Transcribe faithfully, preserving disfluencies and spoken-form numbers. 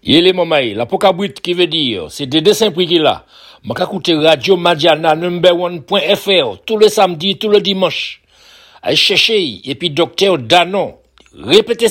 Yele mamay, la pokabwit qui veut dire, c'est des dessins prix qui là. M'a écouter Radio Madiana number one point F R tous les samedis, tous les dimanches. Allez chercher, et puis docteur Danon. Répétez